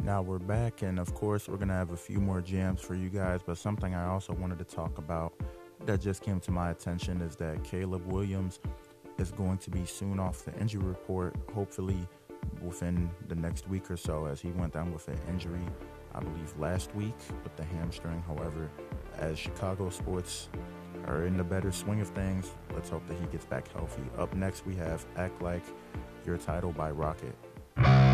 Now we're back, and of course, we're going to have a few more jams for you guys. But something I also wanted to talk about that just came to my attention is that Caleb Williams is going to be soon off the injury report, hopefully within the next week or so, as he went down with an injury, I believe, last week with the hamstring. However, as Chicago sports are in the better swing of things, let's hope that he gets back healthy. Up next, we have Act Like Your Title by Rocket.